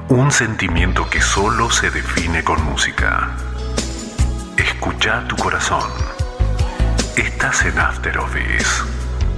Un sentimiento que solo se define con música. Escucha tu corazón. Estás en After Office.